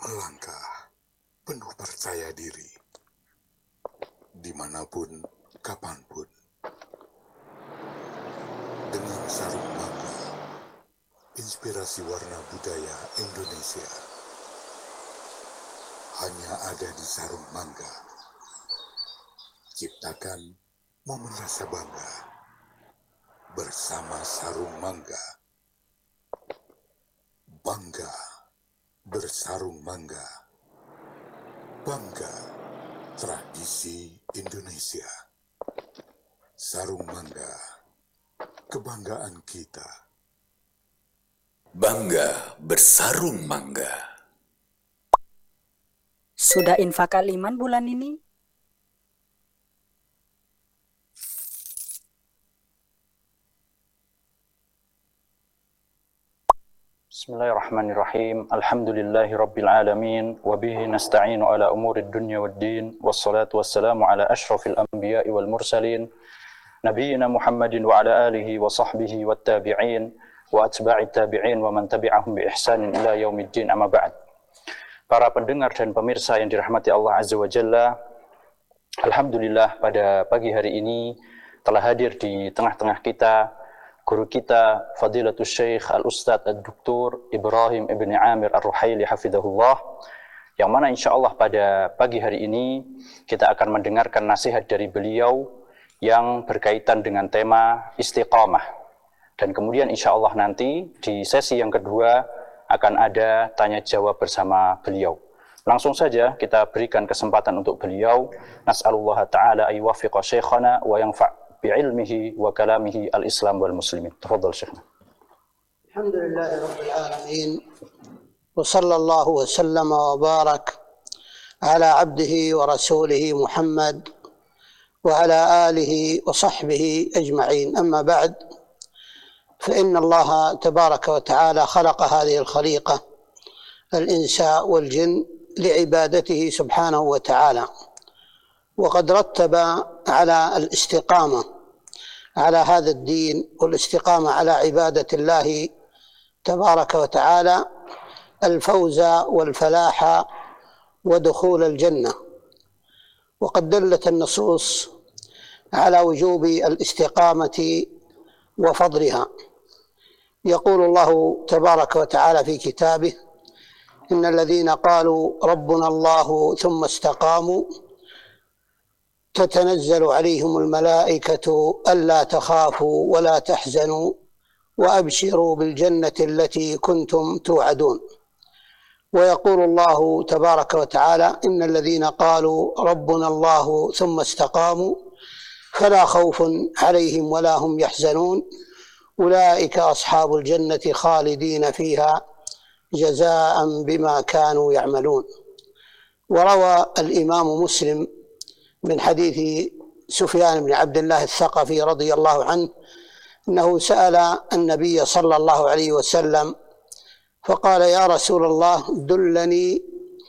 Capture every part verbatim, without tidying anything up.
melangkah penuh percaya diri, dimanapun, kapanpun, dengan sarung mangga, inspirasi warna budaya Indonesia, hanya ada di sarung mangga. Ciptakan momen rasa bangga bersama sarung mangga. Bangga bersarung mangga. Bangga tradisi Indonesia. Sarung mangga, kebanggaan kita. Bangga bersarung mangga. Sudah infak aliman bulan ini? Bismillahirrahmanirrahim. Alhamdulillahi rabbil alamin. Wabihi nasta'inu ala umurid dunya wad din. Wassalatu wassalamu ala ashrafil anbiya'i wal mursalin. Nabiyyina Muhammadin wa ala alihi wa sahbihi wat tabi'in. Wa atba'i tabi'in wa man tabi'ahum bi ihsanin ila yaumiddin, amma ba'd. Para pendengar dan pemirsa yang dirahmati Allah Azza wa Jalla, alhamdulillah pada pagi hari ini telah hadir di tengah-tengah kita guru kita Fadilatul Syekh Al-Ustadz Ad-Doktor Ibrahim Ibn Amir Ar-Ruhaili hafidhahullah, yang mana insyaallah pada pagi hari ini kita akan mendengarkan nasihat dari beliau yang berkaitan dengan tema istiqamah. Dan kemudian insyaallah nanti di sesi yang kedua akan ada tanya jawab bersama beliau. Langsung saja kita berikan kesempatan untuk beliau. Nas'alullah ta'ala aywafiqa syekhana wa yanfa' بعلمه وكلامه الإسلام والمسلمين. تفضل شيخنا. الحمد لله رب العالمين، وصلى الله وسلم وبارك على عبده ورسوله محمد وعلى آله وصحبه أجمعين. أما بعد، فإن الله تبارك وتعالى خلق هذه الخليقة الإنس والجن لعبادته سبحانه وتعالى، وقد رتب على الاستقامة على هذا الدين والاستقامة على عبادة الله تبارك وتعالى الفوز والفلاح ودخول الجنة. وقد دلت النصوص على وجوب الاستقامة وفضلها. يقول الله تبارك وتعالى في كتابه: إن الذين قالوا ربنا الله ثم استقاموا تتنزل عليهم الملائكة ألا تخافوا ولا تحزنوا وأبشروا بالجنة التي كنتم توعدون. ويقول الله تبارك وتعالى: إن الذين قالوا ربنا الله ثم استقاموا فلا خوف عليهم ولا هم يحزنون أولئك أصحاب الجنة خالدين فيها جزاء بما كانوا يعملون. وروى الإمام مسلم من حديث سفيان بن عبد الله الثقفي رضي الله عنه أنه سأل النبي صلى الله عليه وسلم فقال: يا رسول الله، دلني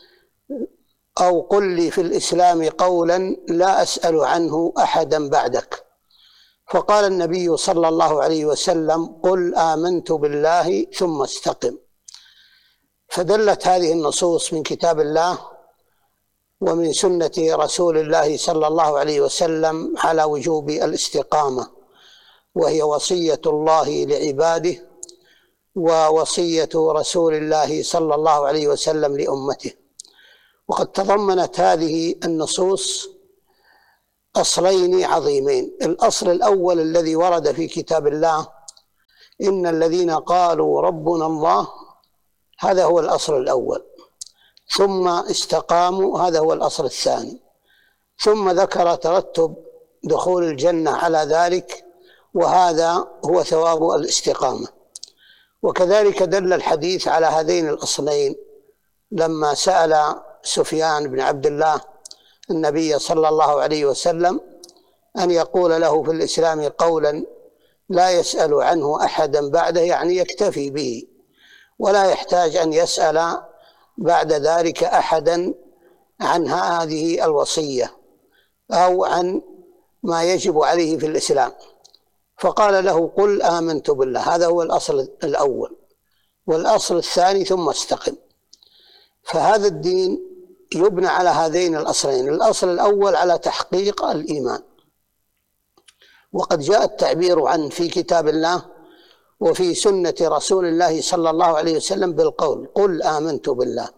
أو قل لي في الإسلام قولا لا أسأل عنه أحدا بعدك. فقال النبي صلى الله عليه وسلم: قل آمنت بالله ثم استقم. فدلت هذه النصوص من كتاب الله ومن سنة رسول الله صلى الله عليه وسلم على وجوب الاستقامة، وهي وصية الله لعباده ووصية رسول الله صلى الله عليه وسلم لأمته. وقد تضمنت هذه النصوص أصلين عظيمين. الأصل الأول الذي ورد في كتاب الله: إن الذين قالوا ربنا الله، هذا هو الأصل الأول. ثم استقاموا، هذا هو الأصل الثاني. ثم ذكر ترتب دخول الجنة على ذلك، وهذا هو ثواب الاستقامة. وكذلك دل الحديث على هذين الأصلين لما سأل سفيان بن عبد الله النبي صلى الله عليه وسلم أن يقول له في الإسلام قولا لا يسأل عنه أحدا بعده، يعني يكتفي به ولا يحتاج أن يسأل بعد ذلك أحدا عن هذه الوصية أو عن ما يجب عليه في الإسلام. فقال له: قل آمنت بالله. هذا هو الأصل الأول. والأصل الثاني: ثم استقم. فهذا الدين يبنى على هذين الأصلين. الأصل الأول على تحقيق الإيمان، وقد جاء التعبير عنه في كتاب الله وفي سنة رسول الله صلى الله عليه وسلم بالقول قل آمنت بالله.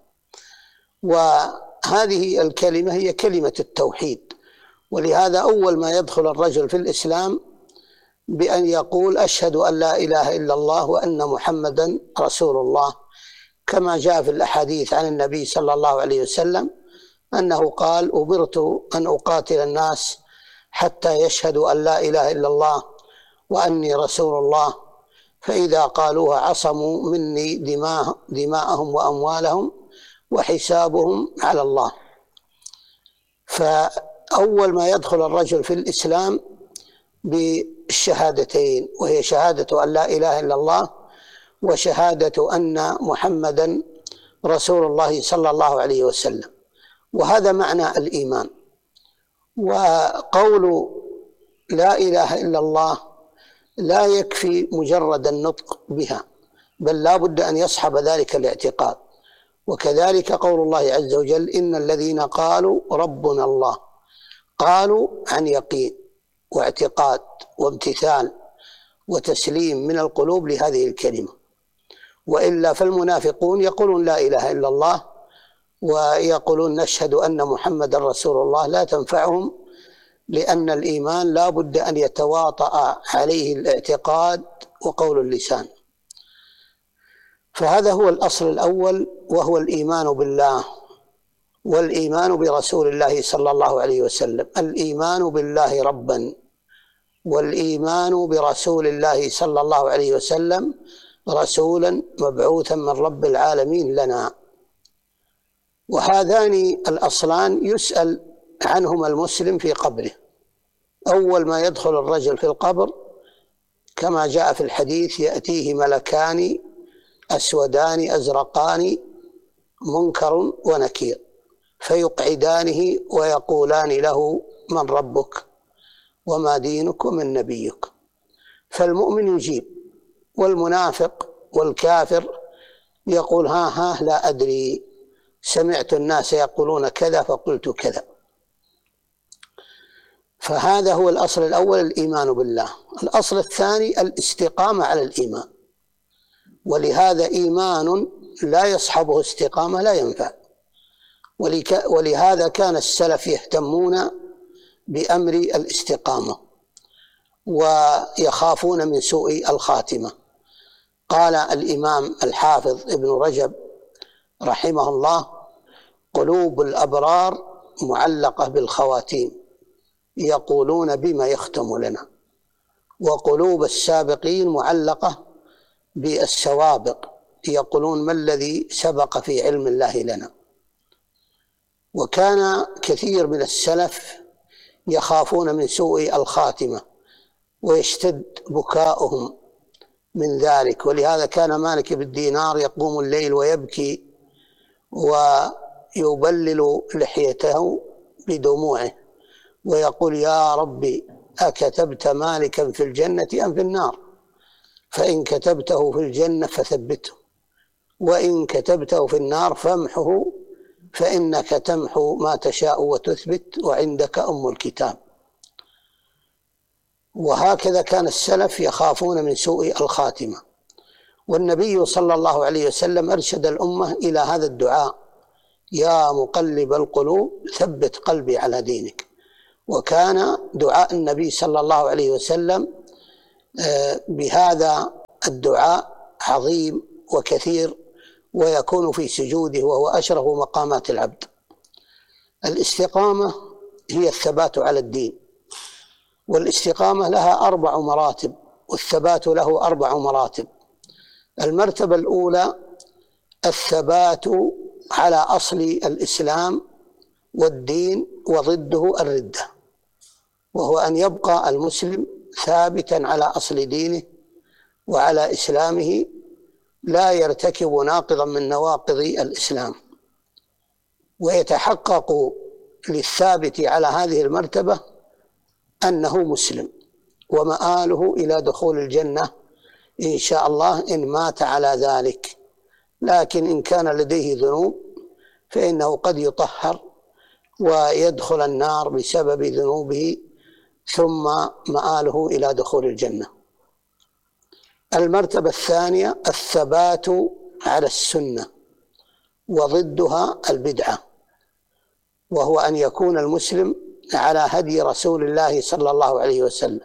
وهذه الكلمة هي كلمة التوحيد، ولهذا أول ما يدخل الرجل في الإسلام بأن يقول أشهد أن لا إله إلا الله وأن محمدا رسول الله، كما جاء في الأحاديث عن النبي صلى الله عليه وسلم أنه قال أمرت أن أقاتل الناس حتى يشهدوا أن لا إله إلا الله وأني رسول الله، فإذا قالوها عصموا مني دماء دماءهم وأموالهم وحسابهم على الله. فأول ما يدخل الرجل في الإسلام بالشهادتين، وهي شهادة أن لا إله إلا الله وشهادة أن محمدا رسول الله صلى الله عليه وسلم، وهذا معنى الإيمان. وقول لا إله إلا الله لا يكفي مجرد النطق بها، بل لا بد أن يصحب ذلك الاعتقاد. وكذلك قول الله عز وجل إن الذين قالوا ربنا الله، قالوا عن يقين واعتقاد وامتثال وتسليم من القلوب لهذه الكلمة. وإلا فالمنافقون يقولون لا إله إلا الله ويقولون نشهد أن محمد رسول الله، لا تنفعهم، لأن الإيمان لا بد أن يتواطأ عليه الاعتقاد وقول اللسان. فهذا هو الأصل الأول، وهو الإيمان بالله والإيمان برسول الله صلى الله عليه وسلم. الإيمان بالله ربا والإيمان برسول الله صلى الله عليه وسلم رسولا مبعوثا من رب العالمين لنا. وهذان الأصلان يسأل عنهما المسلم في قبره. أول ما يدخل الرجل في القبر كما جاء في الحديث يأتيه ملكان أسودان أزرقان منكر ونكير فيقعدانه ويقولان له من ربك وما دينك ومن نبيك، فالمؤمن يجيب، والمنافق والكافر يقول ها ها لا أدري، سمعت الناس يقولون كذا فقلت كذا. فهذا هو الأصل الأول الإيمان بالله. الأصل الثاني الاستقامة على الإيمان، ولهذا إيمان لا يصحبه استقامة لا ينفع. ولهذا كان السلف يهتمون بأمر الاستقامة ويخافون من سوء الخاتمة. قال الإمام الحافظ ابن رجب رحمه الله قلوب الأبرار معلقة بالخواتيم يقولون بما يختم لنا، وقلوب السابقين معلقة بالسوابق يقولون ما الذي سبق في علم الله لنا. وكان كثير من السلف يخافون من سوء الخاتمة ويشتد بكاؤهم من ذلك، ولهذا كان مالك بن دينار يقوم الليل ويبكي ويبلل لحيته بدموعه ويقول يا ربي أكتبت مالكا في الجنة أم في النار؟ فإن كتبته في الجنة فثبته، وإن كتبته في النار فامحه، فإنك تمحو ما تشاء وتثبت وعندك أم الكتاب. وهكذا كان السلف يخافون من سوء الخاتمة. والنبي صلى الله عليه وسلم أرشد الأمة إلى هذا الدعاء يا مقلب القلوب ثبت قلبي على دينك. وكان دعاء النبي صلى الله عليه وسلم بهذا الدعاء عظيم وكثير، ويكون في سجوده وهو أشرف مقامات العبد. الاستقامة هي الثبات على الدين، والاستقامة لها أربع مراتب، والثبات له أربع مراتب. المرتبة الأولى الثبات على أصل الإسلام والدين وضده الردة، وهو أن يبقى المسلم ثابتا على أصل دينه وعلى إسلامه، لا يرتكب ناقضا من نواقض الإسلام. ويتحقق للثابت على هذه المرتبة أنه مسلم ومآله إلى دخول الجنة إن شاء الله إن مات على ذلك. لكن إن كان لديه ذنوب فإنه قد يطهر ويدخل النار بسبب ذنوبه ثم مآله إلى دخول الجنة. المرتبة الثانية الثبات على السنة وضدها البدعة، وهو أن يكون المسلم على هدي رسول الله صلى الله عليه وسلم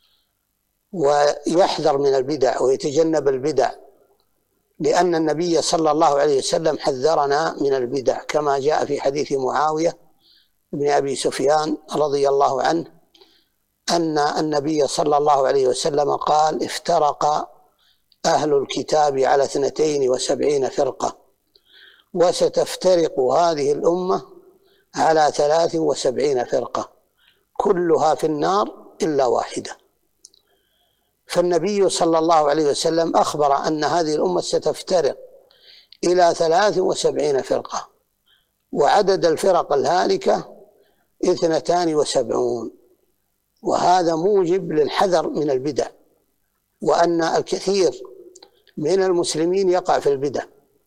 ويحذر من البدع ويتجنب البدع، لأن النبي صلى الله عليه وسلم حذرنا من البدع كما جاء في حديث معاوية بن أبي سفيان رضي الله عنه أن النبي صلى الله عليه وسلم قال: افترق أهل الكتاب على اثنتين وسبعين فرقة، وستفترق هذه الأمة على ثلاث وسبعين فرقة، كلها في النار إلا واحدة. فالنبي صلى الله عليه وسلم أخبر أن هذه الأمة ستفترق إلى ثلاث وسبعين فرقة، وعدد الفرق الهالكة اثنتان وسبعون، وهذا موجب للحذر من البدع، وأن الكثير من المسلمين يقع في البدع،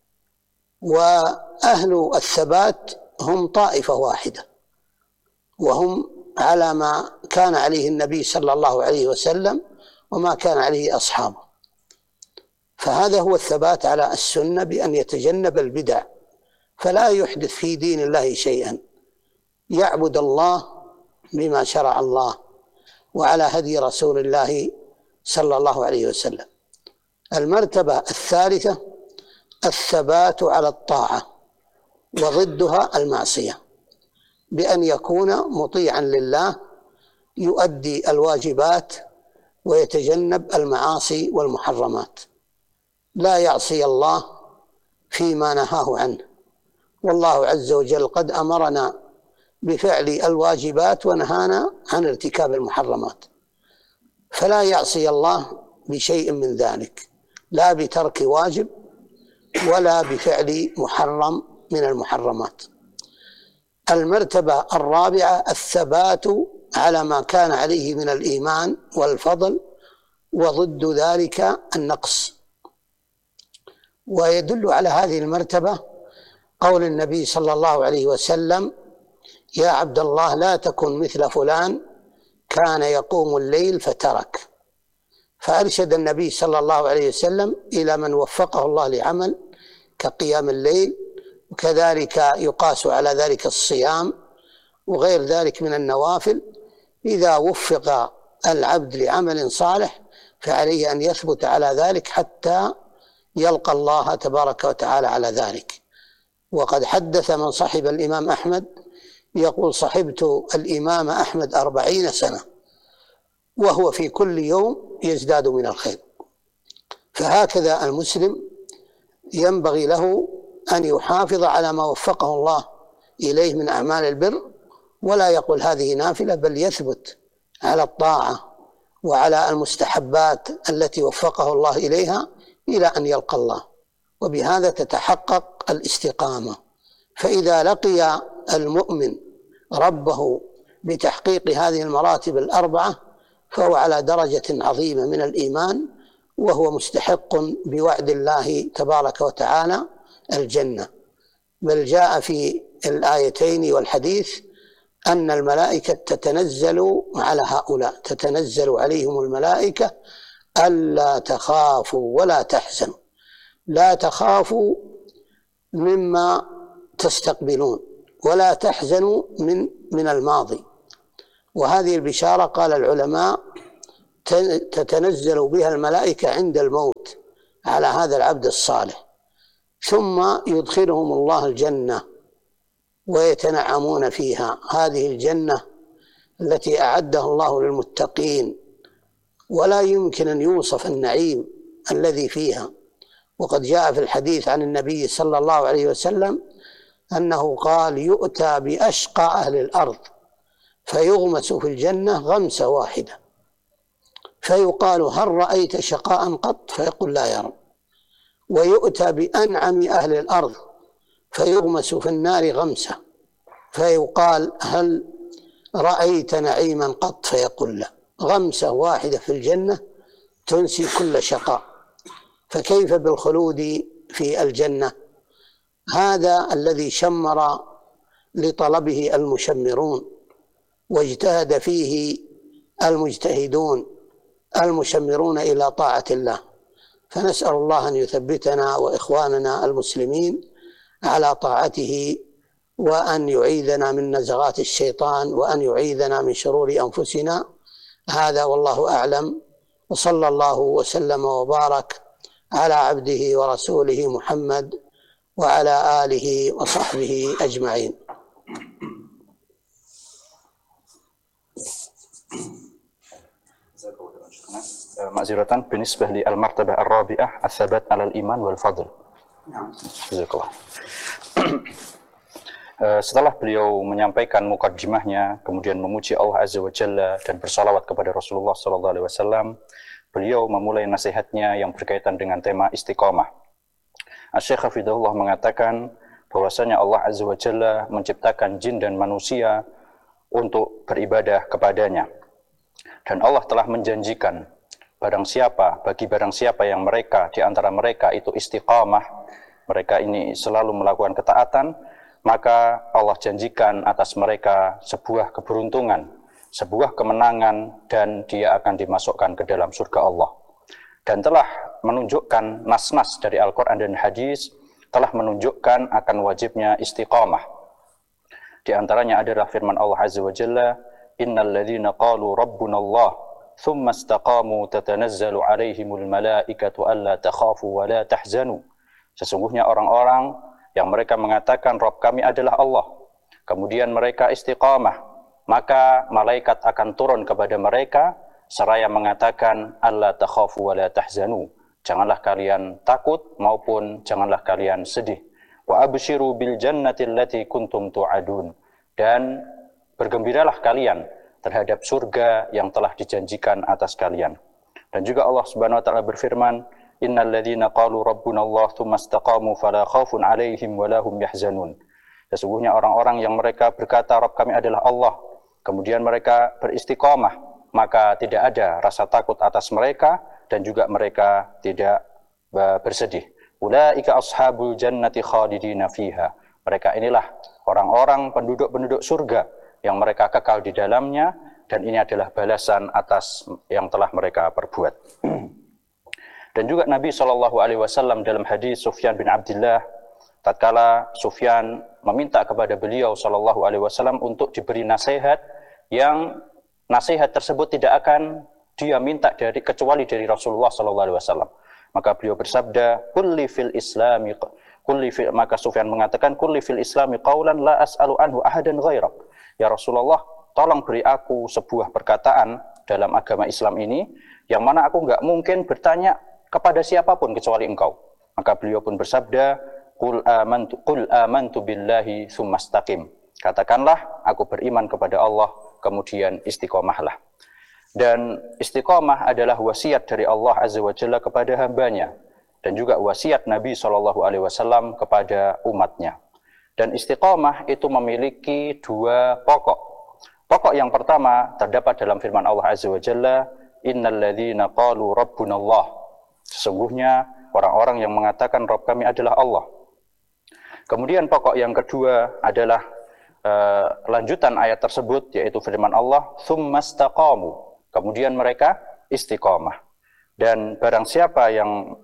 وأهل الثبات هم طائفة واحدة، وهم على ما كان عليه النبي صلى الله عليه وسلم وما كان عليه أصحابه. فهذا هو الثبات على السنة، بأن يتجنب البدع، فلا يحدث في دين الله شيئا، يعبد الله بما شرع الله وعلى هدي رسول الله صلى الله عليه وسلم. المرتبة الثالثة الثبات على الطاعة وضدها المعصية، بأن يكون مطيعا لله يؤدي الواجبات ويتجنب المعاصي والمحرمات، لا يعصي الله فيما نهاه عنه، والله عز وجل قد أمرنا بفعل الواجبات ونهانا عن ارتكاب المحرمات، فلا يعصي الله بشيء من ذلك، لا بترك واجب ولا بفعل محرم من المحرمات. المرتبة الرابعة الثبات على ما كان عليه من الإيمان والفضل، وضد ذلك النقص. ويدل على هذه المرتبة قول النبي صلى الله عليه وسلم: يا عبد الله لا تكن مثل فلان كان يقوم الليل فترك. فأرشد النبي صلى الله عليه وسلم إلى من وفقه الله لعمل كقيام الليل، وكذلك يقاس على ذلك الصيام وغير ذلك من النوافل. إذا وفق العبد لعمل صالح فعليه أن يثبت على ذلك حتى يلقى الله تبارك وتعالى على ذلك. وقد حدث من صحب الإمام أحمد يقول: صحبت الإمام أحمد أربعين سنة وهو في كل يوم يزداد من الخير. فهكذا المسلم ينبغي له أن يحافظ على ما وفقه الله إليه من أعمال البر، ولا يقول هذه نافلة، بل يثبت على الطاعة وعلى المستحبات التي وفقه الله إليها إلى أن يلقى الله، وبهذا تتحقق الاستقامة. فإذا لقي المؤمن ربه بتحقيق هذه المراتب الأربعة فهو على درجة عظيمة من الإيمان، وهو مستحق بوعد الله تبارك وتعالى الجنة. بل جاء في الآيتين والحديث أن الملائكة تتنزل على هؤلاء، تتنزل عليهم الملائكة ألا تخافوا ولا تحزنوا. لا تخافوا مما تستقبلون، ولا تحزنوا من من الماضي. وهذه البشارة قال العلماء تتنزل بها الملائكة عند الموت على هذا العبد الصالح، ثم يدخلهم الله الجنة ويتنعمون فيها. هذه الجنة التي أعدها الله للمتقين، ولا يمكن أن يوصف النعيم الذي فيها. وقد جاء في الحديث عن النبي صلى الله عليه وسلم أنه قال: يؤتى بأشقى أهل الأرض فيغمس في الجنة غمسة واحدة، فيقال: هل رأيت شقاء قط؟ فيقول: لا يا رب. ويؤتى بأنعم أهل الأرض فيغمس في النار غمسة، فيقال: هل رأيت نعيما قط؟ فيقول: لا. غمسة واحدة في الجنة تنسي كل شقاء، فكيف بالخلود في الجنة هذا الذي شمر لطلبه المشمرون واجتهد فيه المجتهدون المشمرون إلى طاعة الله، فنسأل الله أن يثبتنا وإخواننا المسلمين على طاعته وأن يعيذنا من نزغات الشيطان وأن يعيذنا من شرور أنفسنا. هذا والله أعلم، وصلى الله وسلم وبارك على عبده ورسوله محمد وعلى آله وصحبه أجمعين. Ma'ziratan binisbah li al-martabah ar-rabi'ah as-sabat 'alal iman wal fadl. Jazakallah. Setelah beliau menyampaikan mukaddimahnya, kemudian memuji Allah Azza wa Jalla dan bersalawat kepada Rasulullah sallallahu alaihi wasallam, beliau memulai nasihatnya yang berkaitan dengan tema istiqamah. Asy-Syaikh Hafidhahullah mengatakan bahwasanya Allah Azza wa Jalla menciptakan jin dan manusia untuk beribadah kepadanya. Dan Allah telah menjanjikan barang siapa, bagi barang siapa yang mereka, di antara mereka itu istiqamah, mereka ini selalu melakukan ketaatan, maka Allah janjikan atas mereka sebuah keberuntungan, sebuah kemenangan, dan dia akan dimasukkan ke dalam surga Allah. Dan telah menunjukkan nas-nas dari Al-Quran dan Hadis, telah menunjukkan akan wajibnya istiqamah. Di antaranya adalah firman Allah Azza wa Jalla, innal ladzina qalu rabbunallah thumma istaqamu tatanazzalu alaihimul malaikatu alla takhafu wa la tahzanu. Sesungguhnya orang-orang yang mereka mengatakan Rabb kami adalah Allah, kemudian mereka istiqamah, maka malaikat akan turun kepada mereka seraya mengatakan alla takhafu wa la tahzanu, janganlah kalian takut maupun janganlah kalian sedih. Wa abshiru bil jannati allati kuntum tu'adun, dan bergembiralah kalian terhadap surga yang telah dijanjikan atas kalian. Dan juga Allah Subhanahu wa taala berfirman, innal ladzina qalu rabbunallah tsumma istaqamu fala khaufun 'alaihim wa lahum yahzanun. Sesungguhnya orang-orang yang mereka berkata Rabb kami adalah Allah, kemudian mereka beristiqamah, maka tidak ada rasa takut atas mereka dan juga mereka tidak bersedih. Ulaika ashabul jannati khalidina fiha. Mereka inilah orang-orang penduduk-penduduk surga yang mereka kekal di dalamnya, dan ini adalah balasan atas yang telah mereka perbuat. Dan juga Nabi shallallahu alaihi wasallam dalam hadis Sufyan bin Abdullah, tatkala Sufyan meminta kepada beliau shallallahu alaihi wasallam untuk diberi nasihat, yang nasihat tersebut tidak akan dia minta dari kecuali dari Rasulullah shallallahu alaihi wasallam. Maka beliau bersabda, kulli fil islami kulli fil, maka Sufyan mengatakan, kulli fil islami qaulan la as'alu anhu ahadan ghairak. Ya Rasulullah, tolong beri aku sebuah perkataan dalam agama Islam ini yang mana aku enggak mungkin bertanya kepada siapapun kecuali engkau. Maka beliau pun bersabda, qul amantu qul amantu billahi tsumma istaqim. Katakanlah aku beriman kepada Allah, kemudian istiqomahlah. Dan istiqomah adalah wasiat dari Allah Azza wa Jalla kepada hambanya, dan juga wasiat Nabi shallallahu alaihi wasallam kepada umatnya. Dan istiqomah itu memiliki dua pokok. Pokok yang pertama terdapat dalam firman Allah Azza wa Jalla, innal ladzina qalu rabbunallah. Sesungguhnya orang-orang yang mengatakan Rabb kami adalah Allah. Kemudian pokok yang kedua adalah uh, lanjutan ayat tersebut, yaitu firman Allah, tsumma istaqamu. Kemudian mereka istiqamah. Dan barang siapa yang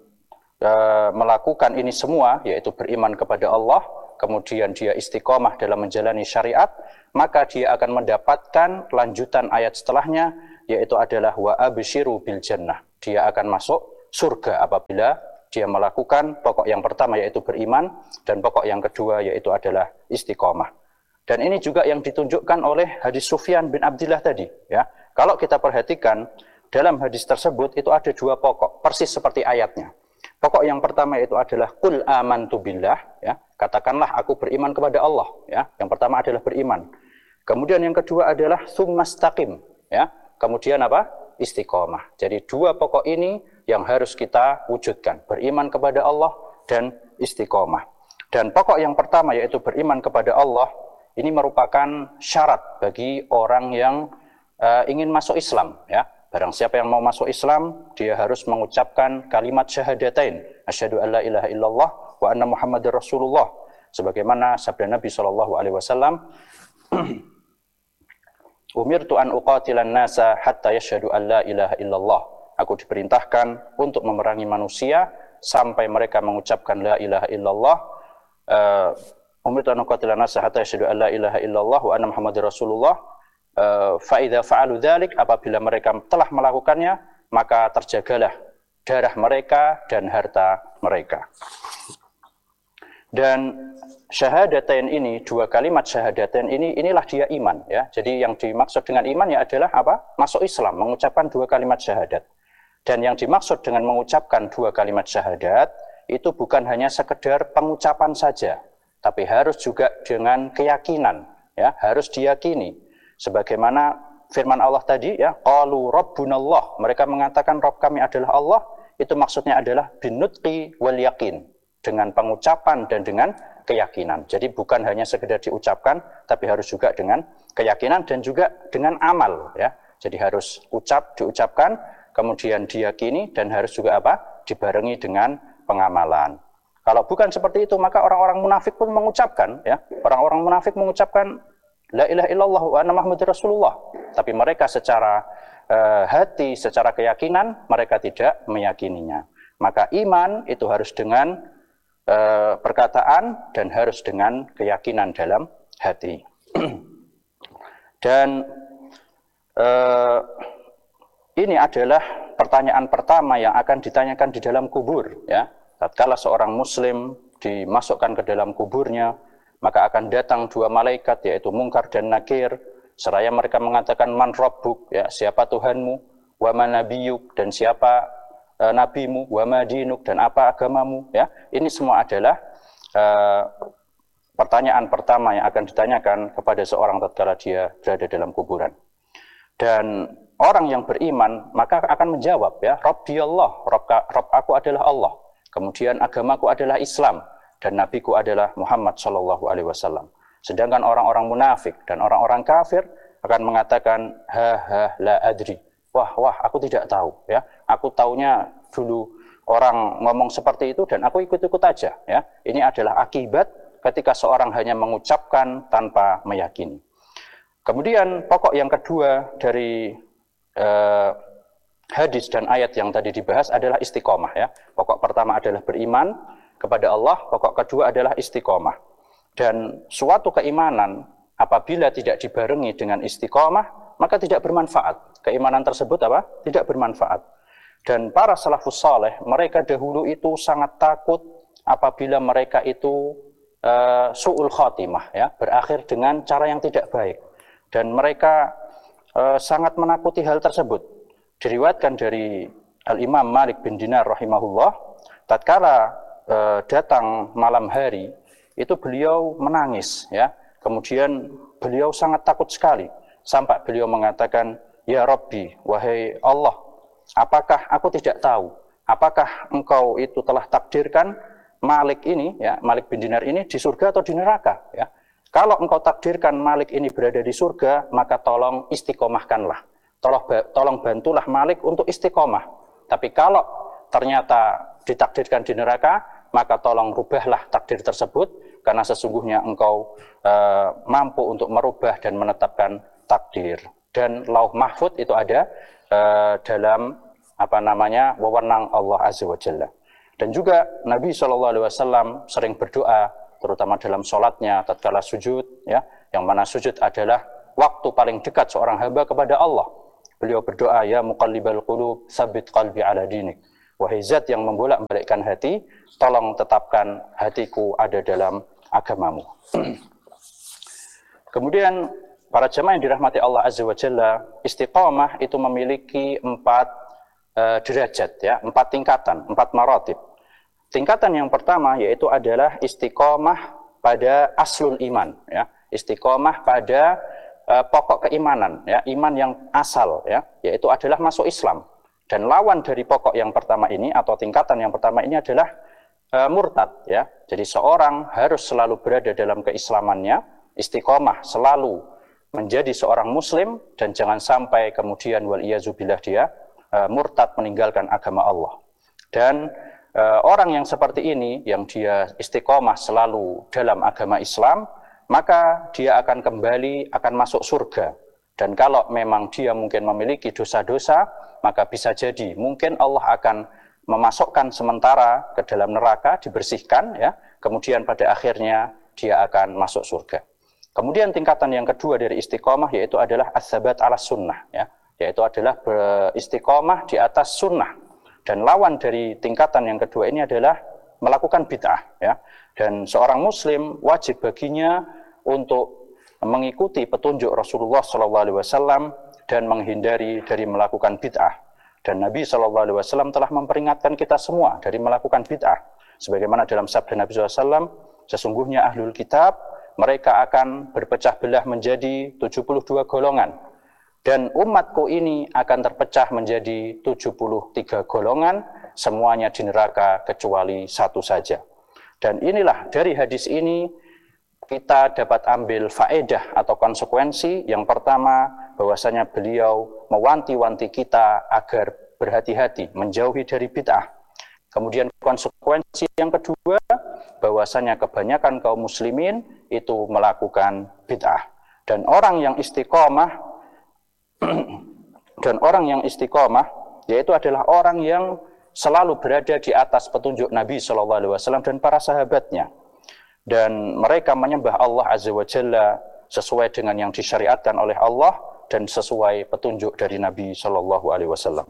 uh, melakukan ini semua, yaitu beriman kepada Allah, kemudian dia istiqamah dalam menjalani syariat, maka dia akan mendapatkan lanjutan ayat setelahnya, yaitu adalah wa abshiru bil jannah. Dia akan masuk surga apabila dia melakukan pokok yang pertama, yaitu beriman, dan pokok yang kedua yaitu adalah istiqamah. Dan ini juga yang ditunjukkan oleh hadis Sufyan bin Abdullah tadi, ya. Kalau kita perhatikan dalam hadis tersebut itu ada dua pokok, persis seperti ayatnya. Pokok yang pertama itu adalah qul amantu billah, ya. Katakanlah aku beriman kepada Allah, ya. Yang pertama adalah beriman. Kemudian yang kedua adalah tsumma istaqim, ya. Kemudian apa? Istiqamah. Jadi dua pokok ini yang harus kita wujudkan, beriman kepada Allah dan istiqamah. Dan pokok yang pertama yaitu beriman kepada Allah, ini merupakan syarat bagi orang yang uh, ingin masuk Islam, ya. Barang siapa yang mau masuk Islam, dia harus mengucapkan kalimat syahadatain, asyhadu alla ilaha illallah wa anna muhammadar rasulullah. Sebagaimana sabda Nabi shallallahu alaihi wasallam, umirtu an uqatilan nasa hatta yashhadu an la ilaha illallah. Aku diperintahkan untuk memerangi manusia sampai mereka mengucapkan la ilaha illallah. Uh, umirtu an uqatilan nasa hatta yashhadu an la ilaha illallah wa anna muhammadar rasulullah. Uh, fa idza fa'alu dzalik, apabila mereka telah melakukannya, maka terjagalah darah mereka dan harta mereka. Dan syahadatain ini, dua kalimat syahadatain ini, inilah dia iman, ya. Jadi yang dimaksud dengan iman ya adalah apa? Masuk Islam, mengucapkan dua kalimat syahadat. Dan yang dimaksud dengan mengucapkan dua kalimat syahadat itu bukan hanya sekedar pengucapan saja, tapi harus juga dengan keyakinan, ya, harus diyakini. Sebagaimana firman Allah tadi, ya, qalu rabbunallah, mereka mengatakan Rabb kami adalah Allah, itu maksudnya adalah binutqi wal yakin, dengan pengucapan dan dengan keyakinan. Jadi bukan hanya sekedar diucapkan, tapi harus juga dengan keyakinan dan juga dengan amal, ya. Jadi harus ucap, diucapkan, kemudian diyakini, dan harus juga apa? Dibarengi dengan pengamalan. Kalau bukan seperti itu, maka orang-orang munafik pun mengucapkan, ya. Orang-orang munafik mengucapkan la ilaha illallah wa anna muhammadar rasulullah, tapi mereka secara uh, hati, secara keyakinan mereka tidak meyakininya. Maka iman itu harus dengan uh, perkataan dan harus dengan keyakinan dalam hati. Dan uh, ini adalah pertanyaan pertama yang akan ditanyakan di dalam kubur, ya. Tatkala seorang muslim dimasukkan ke dalam kuburnya, maka akan datang dua malaikat, yaitu Munkar dan Nakir, seraya mereka mengatakan man rabbuk, ya, siapa Tuhanmu, wa ma nabiyuk, dan siapa uh, nabimu, wa ma dinuk, dan apa agamamu, ya. Ini semua adalah uh, pertanyaan pertama yang akan ditanyakan kepada seorang tatkala dia berada dalam kuburan. Dan orang yang beriman maka akan menjawab, ya, Rabbi Allah, Rabb, Rabb aku adalah Allah, kemudian agamaku adalah Islam, dan nabiku adalah Muhammad Shallallahu Alaihi Wasallam. Sedangkan orang-orang munafik dan orang-orang kafir akan mengatakan ha ha la adri, wah wah aku tidak tahu, ya, aku taunya dulu orang ngomong seperti itu dan aku ikut-ikut aja, ya. Ini adalah akibat ketika seorang hanya mengucapkan tanpa meyakini. Kemudian pokok yang kedua dari eh, hadis dan ayat yang tadi dibahas adalah istiqomah, ya. Pokok pertama adalah beriman kepada Allah, pokok kedua adalah istiqomah. Dan suatu keimanan apabila tidak dibarengi dengan istiqomah, maka tidak bermanfaat. Keimanan tersebut apa? Tidak bermanfaat. Dan para salafus saleh, mereka dahulu itu sangat takut apabila mereka itu uh, su'ul khatimah, ya, berakhir dengan cara yang tidak baik. Dan mereka uh, sangat menakuti hal tersebut. Diriwayatkan dari Al-Imam Malik bin Dinar rahimahullah, tatkala Uh, datang malam hari itu beliau menangis, ya. Kemudian beliau sangat takut sekali sampai beliau mengatakan, ya Rabbi, wahai Allah, apakah aku tidak tahu, apakah engkau itu telah takdirkan Malik ini, ya, Malik bin Dinar ini di surga atau di neraka, ya. Kalau engkau takdirkan Malik ini berada di surga, maka tolong istiqomahkanlah, tolong, tolong bantulah Malik untuk istiqomah. Tapi kalau ternyata ditakdirkan di neraka, maka tolong rubahlah takdir tersebut, karena sesungguhnya engkau uh, mampu untuk merubah dan menetapkan takdir. Dan lauh mahfud itu ada uh, dalam apa namanya wewenang Allah Azza wa Jalla. Dan juga Nabi shallallahu alaihi wasallam sering berdoa, terutama dalam sholatnya tatkala sujud, ya, yang mana sujud adalah waktu paling dekat seorang hamba kepada Allah. Beliau berdoa, ya muqallibal qulub, tsabbit qalbi ala dinik. Wahai zat yang membolak-balikkan hati, tolong tetapkan hatiku ada dalam agamamu. Kemudian para jemaah yang dirahmati Allah Azza wa Jalla, istiqamah itu memiliki empat uh, derajat, ya, empat tingkatan, empat maratib. Tingkatan yang pertama yaitu adalah istiqamah pada aslul iman, ya, istiqamah pada uh, pokok keimanan, ya, iman yang asal, ya, yaitu adalah masuk Islam. Dan lawan dari pokok yang pertama ini atau tingkatan yang pertama ini adalah uh, murtad, ya. Jadi seorang harus selalu berada dalam keislamannya, istiqomah selalu menjadi seorang muslim, dan jangan sampai kemudian wal iyazubillah dia uh, murtad meninggalkan agama Allah. Dan orang yang seperti ini, yang dia istiqomah selalu dalam agama Islam, maka dia akan kembali, akan masuk surga. Dan kalau memang dia mungkin memiliki dosa-dosa, maka bisa jadi mungkin Allah akan memasukkan sementara ke dalam neraka, dibersihkan, ya. Kemudian pada akhirnya dia akan masuk surga. Kemudian tingkatan yang kedua dari istiqomah yaitu adalah as-sabat ala sunnah, ya. Yaitu adalah beristiqomah di atas sunnah. Dan lawan dari tingkatan yang kedua ini adalah melakukan bid'ah, ya. Dan seorang muslim wajib baginya untuk mengikuti petunjuk Rasulullah shallallahu alaihi wasallam dan menghindari dari melakukan bid'ah. Dan Nabi shallallahu alaihi wasallam telah memperingatkan kita semua dari melakukan bid'ah. Sebagaimana dalam sabda Nabi shallallahu alaihi wasallam, sesungguhnya ahlul kitab, mereka akan berpecah belah menjadi tujuh puluh dua golongan. Dan umatku ini akan terpecah menjadi tujuh puluh tiga golongan, semuanya di neraka kecuali satu saja. Dan inilah dari hadis ini kita dapat ambil faedah atau konsekuensi. Yang pertama, bahwasanya beliau mewanti-wanti kita agar berhati-hati, menjauhi dari bid'ah. Kemudian konsekuensi yang kedua, bahwasanya kebanyakan kaum muslimin itu melakukan bid'ah. Dan orang yang istiqomah dan orang yang istiqomah yaitu adalah orang yang selalu berada di atas petunjuk Nabi shallallahu alaihi wasallam dan para sahabatnya. Dan mereka menyembah Allah Azza wa Jalla sesuai dengan yang disyariatkan oleh Allah dan sesuai petunjuk dari Nabi shallallahu alaihi wasallam.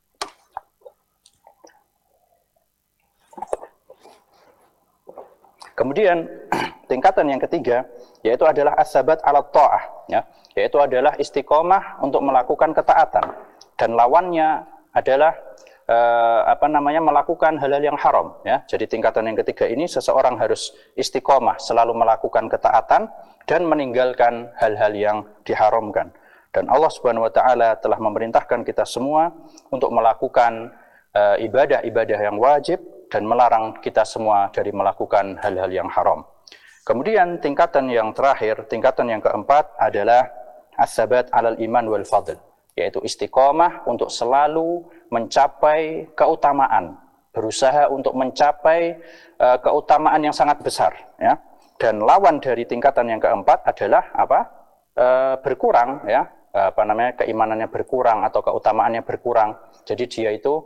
Kemudian tingkatan yang ketiga yaitu adalah as-sabat ala ta'ah, ya, yaitu adalah istiqomah untuk melakukan ketaatan, dan lawannya adalah eh, apa namanya melakukan hal-hal yang haram, ya. Jadi tingkatan yang ketiga ini seseorang harus istiqomah selalu melakukan ketaatan dan meninggalkan hal-hal yang diharamkan. Dan Allah Subhanahu wa taala telah memerintahkan kita semua untuk melakukan eh, ibadah-ibadah yang wajib dan melarang kita semua dari melakukan hal-hal yang haram. Kemudian tingkatan yang terakhir, tingkatan yang keempat adalah as-sabat alal iman wal fadl, yaitu istiqomah untuk selalu mencapai keutamaan, berusaha untuk mencapai uh, keutamaan yang sangat besar, ya. Dan lawan dari tingkatan yang keempat adalah apa? Uh, berkurang, ya. Uh, apa namanya? Keimanannya berkurang atau keutamaannya berkurang. Jadi dia itu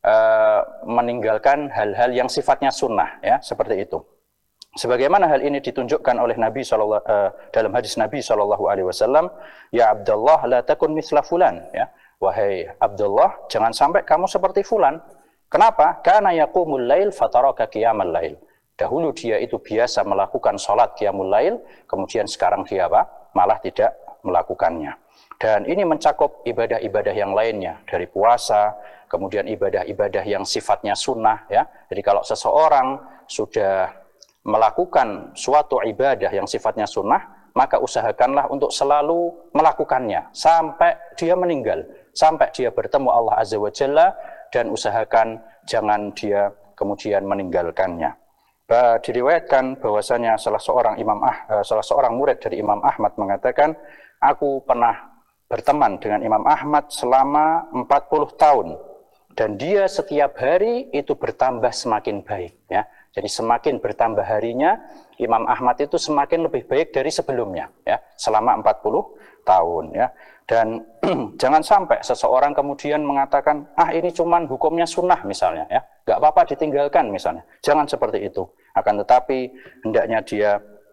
uh, meninggalkan hal-hal yang sifatnya sunnah, ya, seperti itu. Sebagaimana hal ini ditunjukkan oleh Nabi sallallahu uh, dalam hadis Nabi sallallahu alaihi wasallam, ya Abdullah la takun mithla fulan, ya. Wahai Abdullah, jangan sampai kamu seperti fulan. Kenapa? Kana yaqumul lail fataraka qiyamal lail. Dahulu dia itu biasa melakukan salat qiyamul lail, kemudian sekarang dia apa? Malah tidak melakukannya. Dan ini mencakup ibadah-ibadah yang lainnya, dari puasa, kemudian ibadah-ibadah yang sifatnya sunnah, ya. Jadi kalau seseorang sudah melakukan suatu ibadah yang sifatnya sunnah, maka usahakanlah untuk selalu melakukannya sampai dia meninggal, sampai dia bertemu Allah Azza wa Jalla, dan usahakan jangan dia kemudian meninggalkannya. Bah, diriwayatkan bahwasanya salah seorang imam ah, salah seorang murid dari Imam Ahmad mengatakan, aku pernah berteman dengan Imam Ahmad selama empat puluh tahun, dan dia setiap hari itu bertambah semakin baik, ya. Jadi semakin bertambah harinya, Imam Ahmad itu semakin lebih baik dari sebelumnya, ya, selama empat puluh tahun, ya. Dan jangan sampai seseorang kemudian mengatakan, ah ini cuman hukumnya sunnah misalnya, ya, nggak apa-apa ditinggalkan misalnya. Jangan seperti itu. Akan tetapi hendaknya dia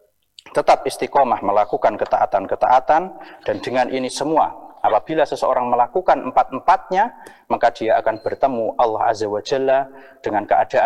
tetap istiqomah melakukan ketaatan-ketaatan, dan dengan ini semua, apabila seseorang melakukan empat-empatnya, maka dia akan bertemu Allah Azza wa Jalla dengan keadaan